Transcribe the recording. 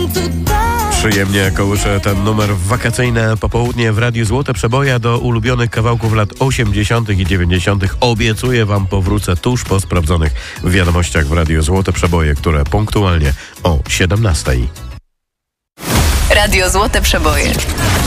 Przyjemnie kołysze ten numer w wakacyjne popołudnie w Radiu Złote Przeboje. Do ulubionych kawałków lat 80. i 90. obiecuję wam powrócę tuż po sprawdzonych wiadomościach w Radiu Złote Przeboje, które punktualnie o 17. Radio Złote Przeboje.